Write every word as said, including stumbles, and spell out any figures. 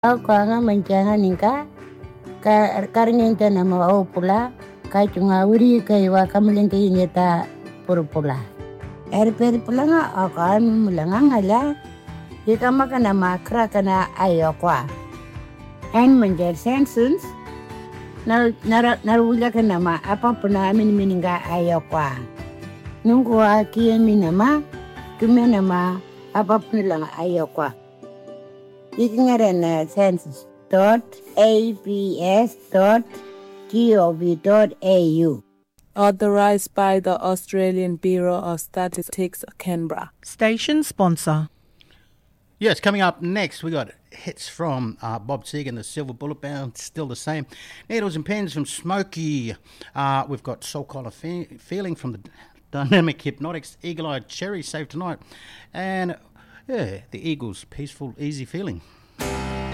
Kwa nga manjanga ninka ka karngenta na mao pula ka chunga uri kai wa kamlente ingeta purpula er per pulanga akan mulanga ngala kita makana makra kana ayokwa en manjer sensens na na narula kana ma apa puna min mininga ayokwa nungu aki minama tumena ma apa punilanga ayokwa Ignorant census dot a b s dot gov dot a u. Authorised by the Australian Bureau of Statistics, Canberra. Station sponsor. Yes, coming up next, we got hits from uh, Bob Teague and the Silver Bullet Band, still the same. Needles and Pens from Smokey. Uh, we've got Soul Collar fe- Feeling from the Dynamic Hypnotics, Eagle Eyed Cherry, Save Tonight. And yeah, the Eagles, Peaceful, Easy Feeling.